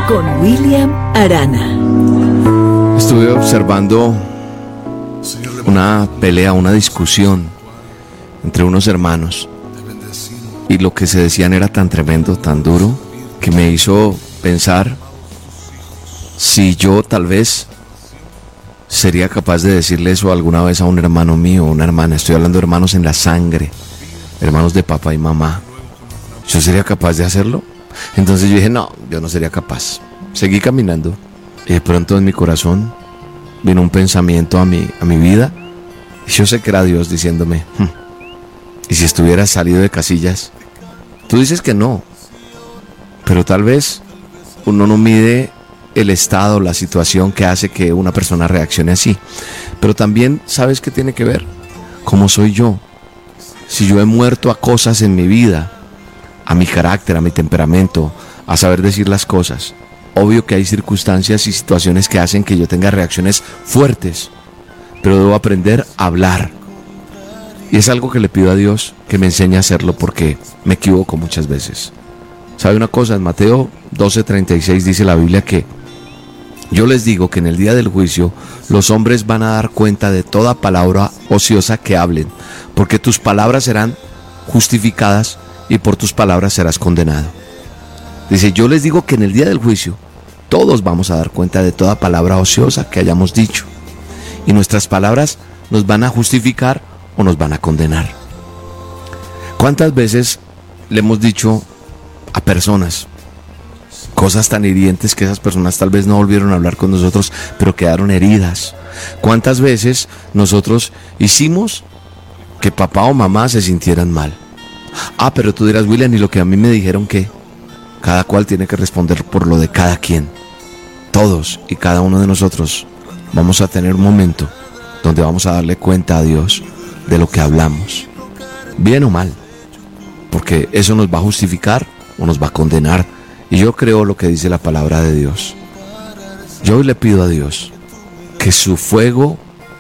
con William Arana. Estuve observando una pelea, una discusión entre unos hermanos, y lo que se decían era tan tremendo, tan duro, que me hizo pensar si yo tal vez sería capaz de decirle eso alguna vez a un hermano mío o una hermana. Estoy hablando de hermanos en la sangre, hermanos de papá y mamá. ¿Yo sería capaz de hacerlo? Entonces yo dije, no, yo no sería capaz. Seguí caminando y de pronto en mi corazón vino un pensamiento a mi vida, y yo sé que era Dios diciéndome, ¿y si estuvieras salido de casillas? Tú dices que no, pero tal vez uno no mide el estado, la situación que hace que una persona reaccione así. Pero también, ¿sabes qué tiene que ver? ¿Cómo soy yo? Si yo he muerto a cosas en mi vida, a mi carácter, a mi temperamento, a saber decir las cosas, obvio que hay circunstancias y situaciones que hacen que yo tenga reacciones fuertes, pero debo aprender a hablar. Y es algo que le pido a Dios que me enseñe a hacerlo, porque me equivoco muchas veces. ¿Sabe una cosa? En Mateo 12:36 dice la Biblia que yo les digo que en el día del juicio los hombres van a dar cuenta de toda palabra ociosa que hablen, porque tus palabras serán justificadas y por tus palabras serás condenado. Dice, yo les digo que en el día del juicio todos vamos a dar cuenta de toda palabra ociosa que hayamos dicho, y nuestras palabras nos van a justificar o nos van a condenar. ¿Cuántas veces le hemos dicho a personas cosas tan hirientes que esas personas tal vez no volvieron a hablar con nosotros, pero quedaron heridas? ¿Cuántas veces nosotros hicimos que papá o mamá se sintieran mal? Pero tú dirás, William, ¿y lo que a mí me dijeron qué? Cada cual tiene que responder por lo de cada quien. Todos y cada uno de nosotros vamos a tener un momento donde vamos a darle cuenta a Dios de lo que hablamos, bien o mal, porque eso nos va a justificar o nos va a condenar. Y yo creo lo que dice la palabra de Dios. Yo hoy le pido a Dios que su fuego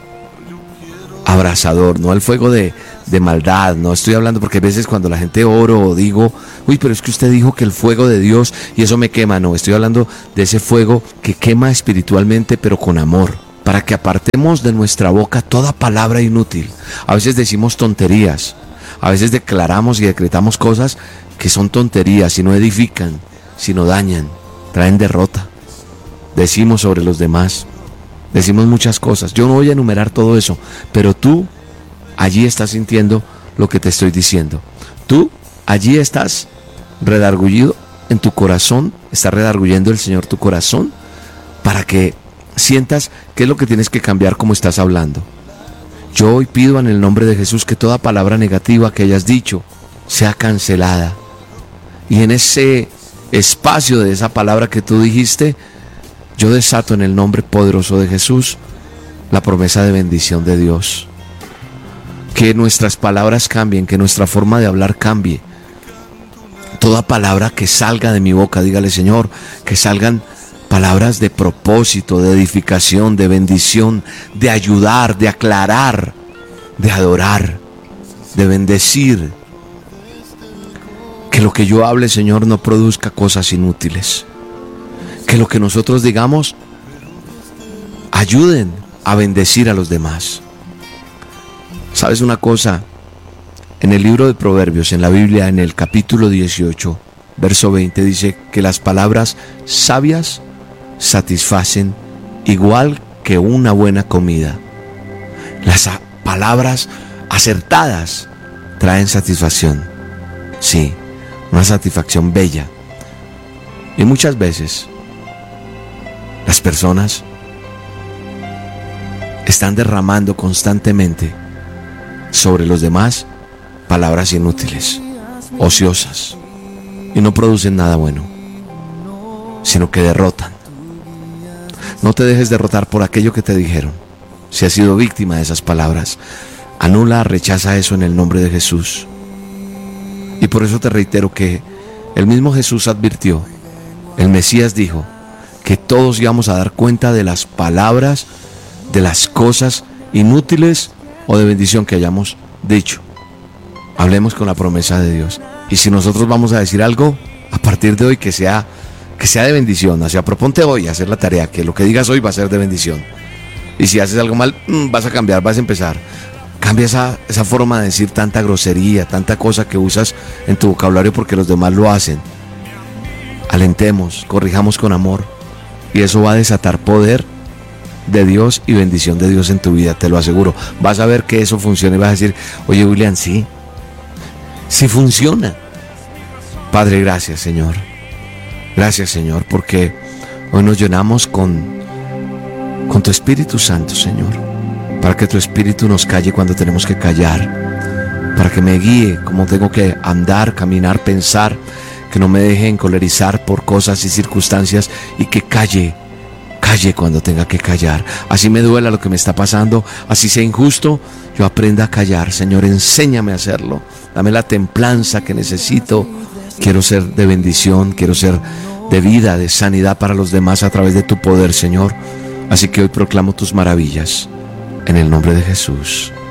abrasador, no el fuego de maldad, no estoy hablando, porque a veces cuando la gente oro o digo, uy, pero es que usted dijo que el fuego de Dios y eso me quema. No, estoy hablando de ese fuego que quema espiritualmente, pero con amor, para que apartemos de nuestra boca toda palabra inútil. A veces decimos tonterías, a veces declaramos y decretamos cosas que son tonterías y no edifican, sino dañan, traen derrota. Decimos sobre los demás, decimos muchas cosas. Yo no voy a enumerar todo eso, pero tú allí estás sintiendo lo que te estoy diciendo. Tú allí estás redargullido en tu corazón, está redarguyendo el Señor tu corazón para que sientas qué es lo que tienes que cambiar como estás hablando. Yo hoy pido en el nombre de Jesús que toda palabra negativa que hayas dicho sea cancelada, y en ese espacio de esa palabra que tú dijiste, yo desato en el nombre poderoso de Jesús la promesa de bendición de Dios. Que nuestras palabras cambien, que nuestra forma de hablar cambie. Toda palabra que salga de mi boca, dígale, Señor, que salgan palabras de propósito, de edificación, de bendición, de ayudar, de aclarar, de adorar, de bendecir. Que lo que yo hable, Señor, no produzca cosas inútiles. Que lo que nosotros digamos ayuden a bendecir a los demás. ¿Sabes una cosa? En el libro de Proverbios, en la Biblia, en el capítulo 18, verso 20, dice que las palabras sabias satisfacen igual que una buena comida. Las palabras acertadas traen satisfacción. Sí, una satisfacción bella. Y muchas veces las personas están derramando constantemente sobre los demás palabras inútiles, ociosas, y no producen nada bueno, sino que derrotan. No te dejes derrotar por aquello que te dijeron. Si has sido víctima de esas palabras, anula, rechaza eso en el nombre de Jesús. Y por eso te reitero que el mismo Jesús advirtió, el Mesías dijo, que todos íbamos a dar cuenta de las palabras, de las cosas inútiles o de bendición que hayamos dicho. Hablemos con la promesa de Dios. Y si nosotros vamos a decir algo, a partir de hoy, que sea que sea de bendición. O sea, proponte hoy hacer la tarea, que lo que digas hoy va a ser de bendición. Y si haces algo mal, vas a cambiar, vas a empezar. Cambia esa forma de decir tanta grosería, tanta cosa que usas en tu vocabulario porque los demás lo hacen. Alentemos, corrijamos con amor, y eso va a desatar poder de Dios y bendición de Dios en tu vida, te lo aseguro. Vas a ver que eso funciona y vas a decir: oye, William, sí funciona. Padre, gracias, Señor. Gracias, Señor, porque hoy nos llenamos con tu Espíritu Santo, Señor, para que tu Espíritu nos calle cuando tenemos que callar, para que me guíe cómo tengo que andar, caminar, pensar, que no me deje encolerizar por cosas y circunstancias, y que calle cuando tenga que callar. Así me duela lo que me está pasando, así sea injusto, yo aprenda a callar. Señor, enséñame a hacerlo, dame la templanza que necesito. Quiero ser de bendición, quiero ser de vida, de sanidad para los demás a través de tu poder, Señor. Así que hoy proclamo tus maravillas en el nombre de Jesús.